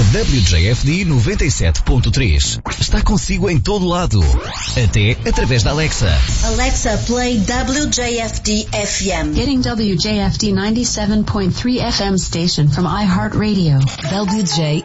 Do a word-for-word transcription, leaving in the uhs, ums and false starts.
W J F D noventa e sete ponto três está consigo em todo lado, até através da Alexa. Alexa, play W J F D F M. Getting W J F D ninety-seven point three F M station from iHeartRadio. W J